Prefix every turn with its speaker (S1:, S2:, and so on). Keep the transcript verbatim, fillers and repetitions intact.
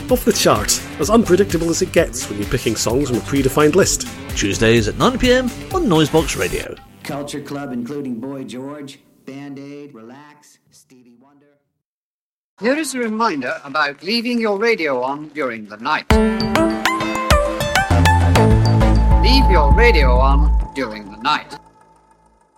S1: Off the chart, as unpredictable as it gets when you're picking songs from a predefined list.
S2: Tuesdays at nine p m on Noisebox Radio.
S3: Culture Club, including Boy George, Band-Aid, Relax, Stevie Wonder.
S4: Here is a reminder about leaving your radio on during the night. Leave your radio on during the night.